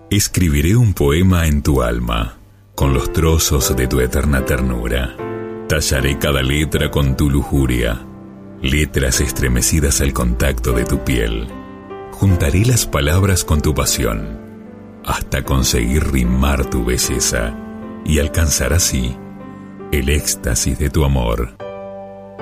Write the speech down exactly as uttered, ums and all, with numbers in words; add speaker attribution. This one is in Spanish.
Speaker 1: Escribiré un poema en tu alma, con los trozos de tu eterna ternura. Tallaré cada letra con tu lujuria, letras estremecidas al contacto de tu piel. Juntaré las palabras con tu pasión, hasta conseguir rimar tu belleza y alcanzar así el éxtasis de tu amor.